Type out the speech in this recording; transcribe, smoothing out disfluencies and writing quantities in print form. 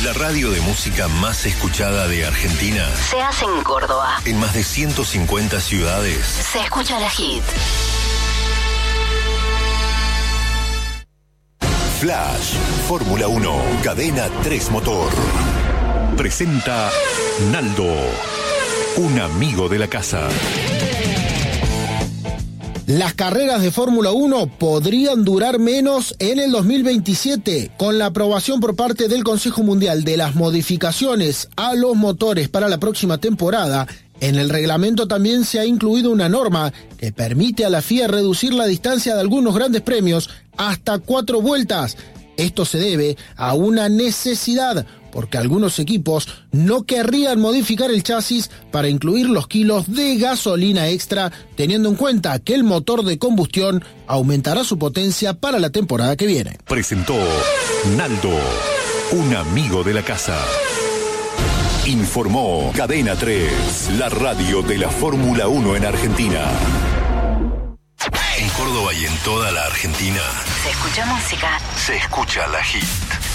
La radio de música más escuchada de Argentina se hace en Córdoba. En más de 150 ciudades. Se escucha la Hit. Flash, Fórmula 1, Cadena 3 Motor. Presenta Naldo, un amigo de la casa. Las carreras de Fórmula 1 podrían durar menos en el 2027. Con la aprobación por parte del Consejo Mundial de las modificaciones a los motores para la próxima temporada, en el reglamento también se ha incluido una norma que permite a la FIA reducir la distancia de algunos grandes premios hasta 4 vueltas. Esto se debe a una necesidad, porque algunos equipos no querrían modificar el chasis para incluir los kilos de gasolina extra, teniendo en cuenta que el motor de combustión aumentará su potencia para la temporada que viene. Presentó Naldo, un amigo de la casa. Informó Cadena 3, la radio de la Fórmula 1 en Argentina. En Córdoba y en toda la Argentina Se escucha música. se escucha la Hit.